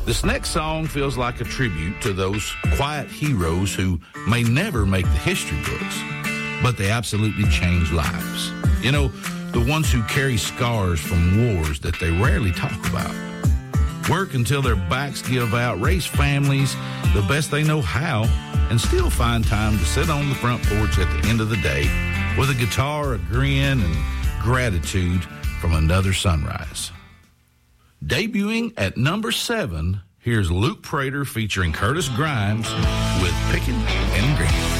This next song feels like a tribute to those quiet heroes who may never make the history books, but they absolutely change lives. You know, the ones who carry scars from wars that they rarely talk about. Work until their backs give out, raise families the best they know how, and still find time to sit on the front porch at the end of the day with a guitar, a grin, and gratitude from another sunrise. Debuting at number 7, here's Luke Prater featuring Curtis Grimes with Pickin' and Grin.